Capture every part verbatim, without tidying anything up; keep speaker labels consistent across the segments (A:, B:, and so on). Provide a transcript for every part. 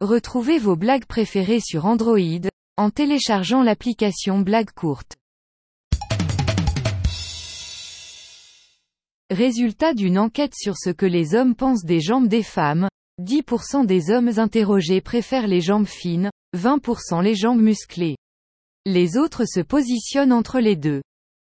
A: Retrouvez vos blagues préférées sur Android, en téléchargeant l'application Blagues courtes. Résultat d'une enquête sur ce que les hommes pensent des jambes des femmes, dix pour cent des hommes interrogés préfèrent les jambes fines, vingt pour cent les jambes musclées. Les autres se positionnent entre les deux.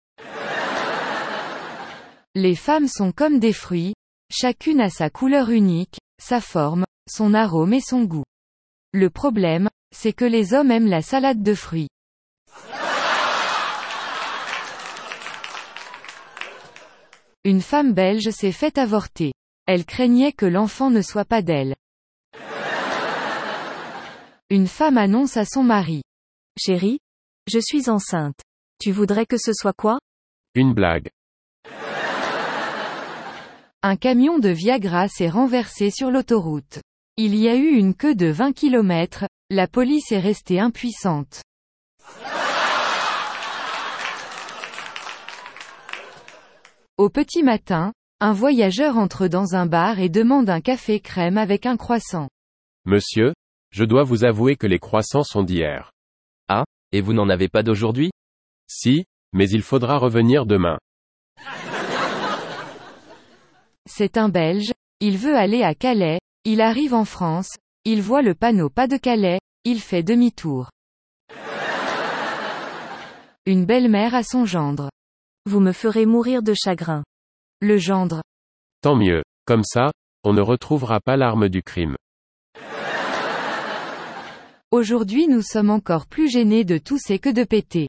A: Les femmes sont comme des fruits, chacune a sa couleur unique, sa forme, son arôme et son goût. Le problème, c'est que les hommes aiment la salade de fruits. Une femme belge s'est fait avorter. Elle craignait que l'enfant ne soit pas d'elle. Une femme annonce à son mari.
B: Chérie, je suis enceinte. Tu voudrais que ce soit quoi?
C: Une blague.
A: Un camion de Viagra s'est renversé sur l'autoroute. Il y a eu une queue de vingt kilomètres, la police est restée impuissante. Au petit matin, un voyageur entre dans un bar et demande un café crème avec un croissant.
C: Monsieur, je dois vous avouer que les croissants sont d'hier.
D: Ah, et vous n'en avez pas d'aujourd'hui?
C: Si, mais il faudra revenir demain.
A: C'est un Belge, il veut aller à Calais, il arrive en France, il voit le panneau pas de Calais, il fait demi-tour. Une belle-mère à son gendre.
B: Vous me ferez mourir de chagrin.
A: Le gendre.
C: Tant mieux, comme ça, on ne retrouvera pas l'arme du crime.
A: Aujourd'hui nous sommes encore plus gênés de tousser que de péter.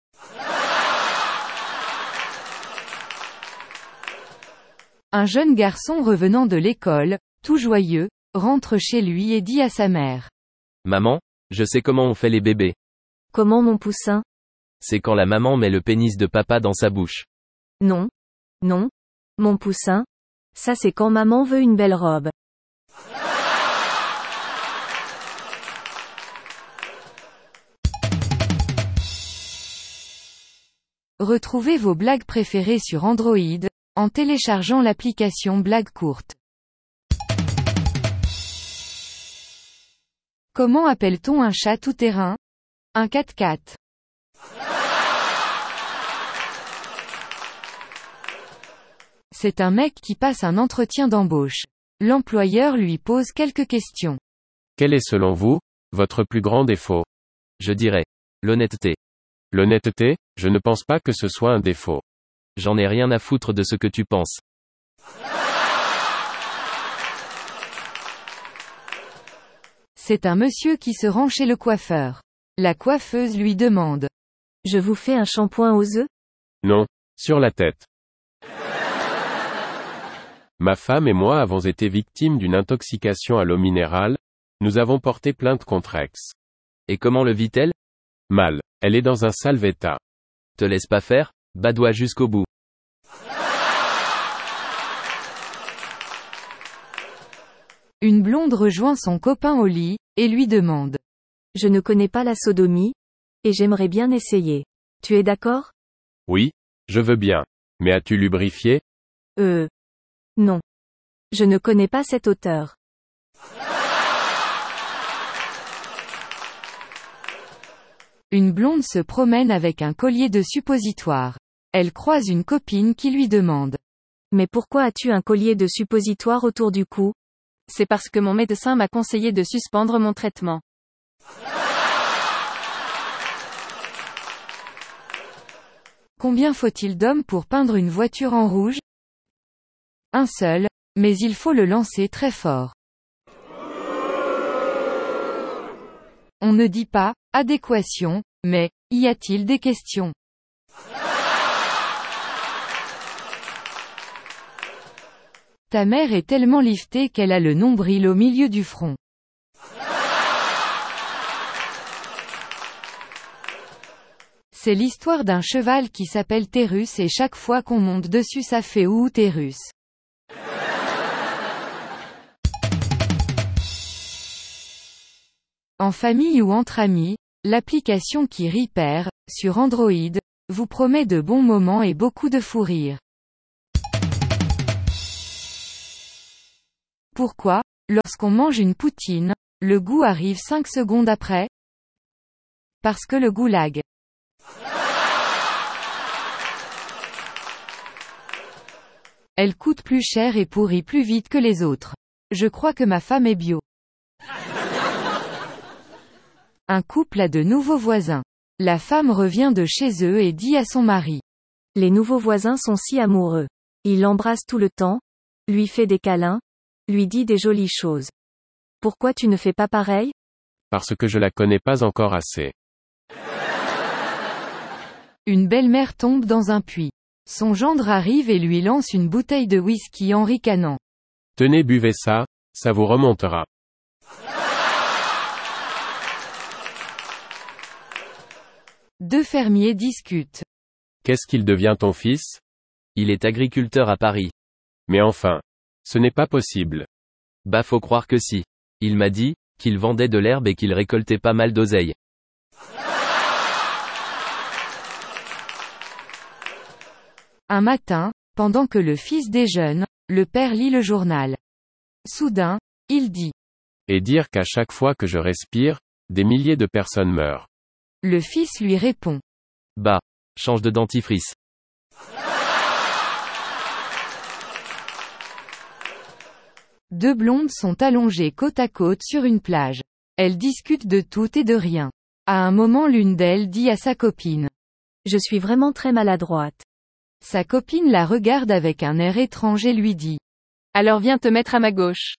A: Un jeune garçon revenant de l'école, tout joyeux, rentre chez lui et dit à sa mère.
D: Maman, je sais comment on fait les bébés.
B: Comment mon poussin?
D: C'est quand la maman met le pénis de papa dans sa bouche.
B: Non. Non. Mon poussin. Ça c'est quand maman veut une belle robe.
A: Retrouvez vos blagues préférées sur Android, en téléchargeant l'application Blagues courtes. Comment appelle-t-on un chat tout-terrain? Un quatre-quatre. C'est un mec qui passe un entretien d'embauche. L'employeur lui pose quelques questions.
C: Quel est selon vous, votre plus grand défaut?
D: Je dirais. L'honnêteté.
C: L'honnêteté, je ne pense pas que ce soit un défaut.
D: J'en ai rien à foutre de ce que tu penses.
A: C'est un monsieur qui se rend chez le coiffeur. La coiffeuse lui demande.
B: Je vous fais un shampoing aux œufs?
C: Non, sur la tête. Ma femme et moi avons été victimes d'une intoxication à l'eau minérale, nous avons porté plainte contre ex.
D: Et comment le vit-elle?
C: Mal, elle est dans un sale état.
D: Te laisse pas faire, badoie jusqu'au bout.
A: Une blonde rejoint son copain au lit, et lui demande.
B: Je ne connais pas la sodomie, et j'aimerais bien essayer. Tu es d'accord?
C: Oui, je veux bien. Mais as-tu lubrifié?
B: Euh. Non. Je ne connais pas cet auteur.
A: Une blonde se promène avec un collier de suppositoire. Elle croise une copine qui lui demande.
B: Mais pourquoi as-tu un collier de suppositoire autour du cou?
E: C'est parce que mon médecin m'a conseillé de suspendre mon traitement.
A: Combien faut-il d'hommes pour peindre une voiture en rouge? Un seul, mais il faut le lancer très fort. On ne dit pas, adéquation, mais, y a-t-il des questions? Ta mère est tellement liftée qu'elle a le nombril au milieu du front. C'est l'histoire d'un cheval qui s'appelle Térus et chaque fois qu'on monte dessus ça fait ouh Térus. En famille ou entre amis, l'application qui rit perd, sur Android, vous promet de bons moments et beaucoup de fou rire. Pourquoi, lorsqu'on mange une poutine, Le goût arrive cinq secondes après. Parce que le goulag. Elle coûte plus cher et pourrit plus vite que les autres. Je crois que ma femme est bio. Un couple a de nouveaux voisins. La femme revient de chez eux et dit à son mari.
B: Les nouveaux voisins sont si amoureux. Il l'embrasse tout le temps, lui fait des câlins, lui dit des jolies choses. Pourquoi tu ne fais pas pareil?
C: Parce que je la connais pas encore assez.
A: Une belle-mère tombe dans un puits. Son gendre arrive et lui lance une bouteille de whisky en ricanant.
C: Tenez, buvez ça, ça vous remontera.
A: Deux fermiers discutent.
C: Qu'est-ce qu'il devient ton fils?
D: Il est agriculteur à Paris.
C: Mais enfin. Ce n'est pas possible.
D: Bah faut croire que si. Il m'a dit, qu'il vendait de l'herbe et qu'il récoltait pas mal d'oseille.
A: Un matin, pendant que le fils déjeune, le père lit le journal. Soudain, il dit.
C: Et dire qu'à chaque fois que je respire, des milliers de personnes meurent.
A: Le fils lui répond.
D: Bah, change de dentifrice.
A: Deux blondes sont allongées côte à côte sur une plage. Elles discutent de tout et de rien. À un moment, l'une d'elles dit à sa copine.
B: Je suis vraiment très maladroite.
A: Sa copine la regarde avec un air étrange et lui dit.
E: Alors viens te mettre à ma gauche.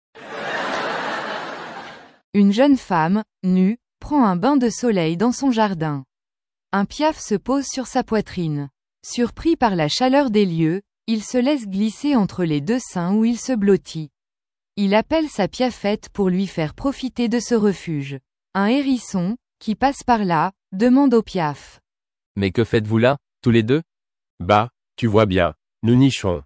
A: Une jeune femme, nue, prend un bain de soleil dans son jardin. Un piaf se pose sur sa poitrine. Surpris par la chaleur des lieux, il se laisse glisser entre les deux seins où il se blottit. Il appelle sa piafette pour lui faire profiter de ce refuge. Un hérisson, qui passe par là, demande au piaf.
D: Mais que faites-vous là, tous les deux?
C: Bah, tu vois bien, nous nichons.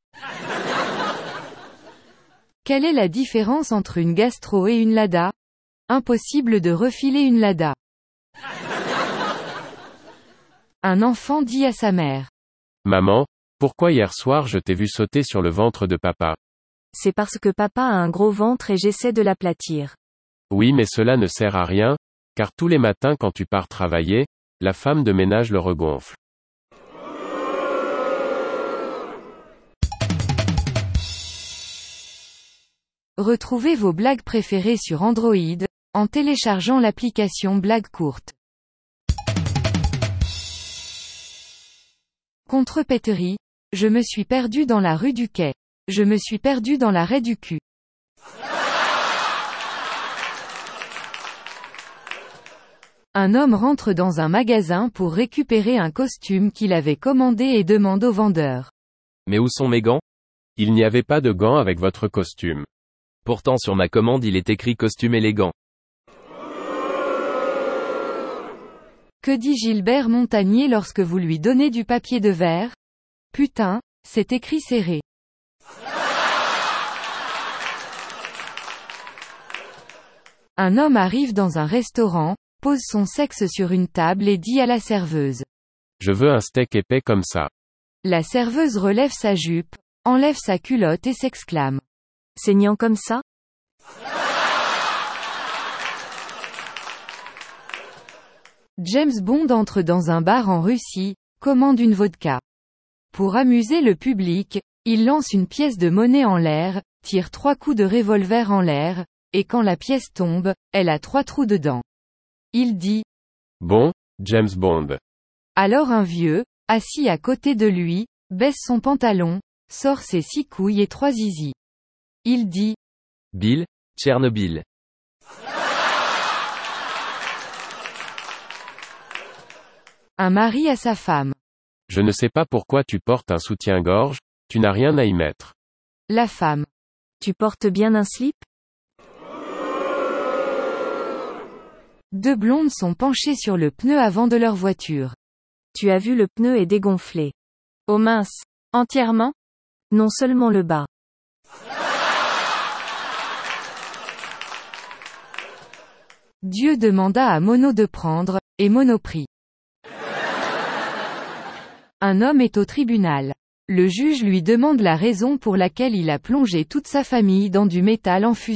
A: Quelle est la différence entre une gastro et une lada? Impossible de refiler une lada. Un enfant dit à sa mère.
C: Maman, pourquoi hier soir je t'ai vu sauter sur le ventre de papa?
B: C'est parce que papa a un gros ventre et j'essaie de l'aplatir.
C: Oui, mais cela ne sert à rien, car tous les matins quand tu pars travailler, la femme de ménage le regonfle.
A: Retrouvez vos blagues préférées sur Android, en téléchargeant l'application Blagues courtes. Contrepéterie. Je me suis perdu dans la rue du Quai. Je me suis perdu dans l'arrêt du cul. Un homme rentre dans un magasin pour récupérer un costume qu'il avait commandé et demande au vendeur.
D: Mais où sont mes gants?
C: Il n'y avait pas de gants avec votre costume.
D: Pourtant sur ma commande il est écrit costume élégant.
A: Que dit Gilbert Montagnier lorsque vous lui donnez du papier de verre? Putain, c'est écrit serré. Un homme arrive dans un restaurant, pose son sexe sur une table et dit à la serveuse.
C: Je veux un steak épais comme ça.
A: La serveuse relève sa jupe, enlève sa culotte et s'exclame.
B: Saignant comme ça?
A: James Bond entre dans un bar en Russie, commande une vodka. Pour amuser le public, il lance une pièce de monnaie en l'air, tire trois coups de revolver en l'air, et quand la pièce tombe, elle a trois trous dedans. Il dit.
C: Bon, James Bond.
A: Alors un vieux, assis à côté de lui, baisse son pantalon, sort ses six couilles et trois zizi. Il dit.
D: Bill, Tchernobyl.
A: Un mari à sa femme.
C: Je ne sais pas pourquoi tu portes un soutien-gorge, tu n'as rien à y mettre.
A: La femme.
B: Tu portes bien un slip?
A: Deux blondes sont penchées sur le pneu avant de leur voiture.
B: Tu as vu le pneu est dégonflé.
E: Oh mince. Entièrement?
B: Non seulement le bas.
A: Dieu demanda à Mono de prendre, et Mono prit. Un homme est au tribunal. Le juge lui demande la raison pour laquelle il a plongé toute sa famille dans du métal en fusion.